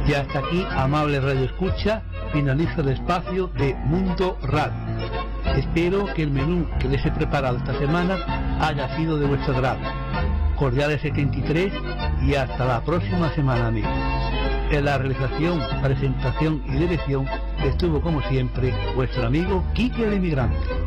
Y hasta aquí, amable Radio Escucha, finaliza el espacio de Mundo Radio. Espero que el menú que les he preparado esta semana haya sido de vuestro agrado. Cordiales 73 y hasta la próxima semana, amigos. En la realización, presentación y dirección estuvo como siempre vuestro amigo Quique el Inmigrante.